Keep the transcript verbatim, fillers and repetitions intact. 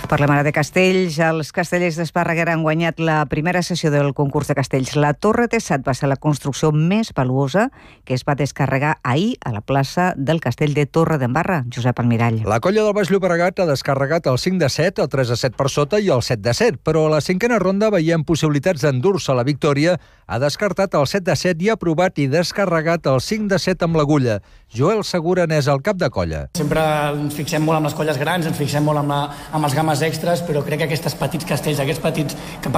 Parlem ara de castells. Els castellers d'Esparreguera han guanyat la primera sessió del concurs de castells. La Torre Tessat va ser la construcció més valuosa que es va descarregar ahir a la plaça del castell de Torredembarra. Josep Almirall. La colla del Baix Llobregat ha descarregat el cinc de set, el tres de set per sota i el set de set, però a la cinquena ronda veiem possibilitats d'endur-se la victòria. Ha descartat el set de set i ha provat i descarregat el cinc de set amb l'agulla. Joel Segura n'és el cap de colla. Sempre ens fixem molt amb les colles grans, ens fixem molt amb, la, amb els games extras, però crec que aquests petits castells, aquests petits que